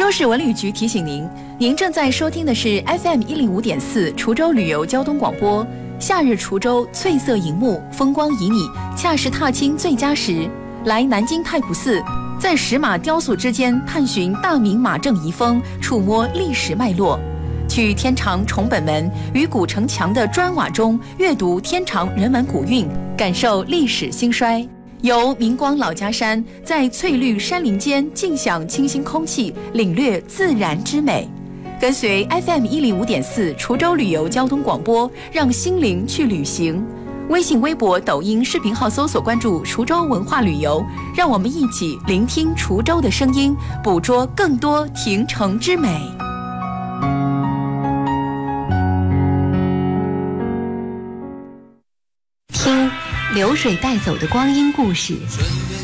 州市文旅局提醒您，您正在收听的是 FM105.4 滁州旅游交通广播。夏日滁州翠色银幕，风光旖旎，恰是踏青最佳时。来南京太仆寺，在石马雕塑之间探寻大明马正遗风，触摸历史脉络。去天长崇本门，于古城墙的砖瓦中阅读天长人文古韵，感受历史兴衰。游明光老家山，在翠绿山林间尽享清新空气，领略自然之美。跟随 FM105.4 滁州旅游交通广播，让心灵去旅行。微信、微博、抖音视频号搜索关注滁州文化旅游，让我们一起聆听滁州的声音，捕捉更多亭城之美。听流水带走的光阴故事，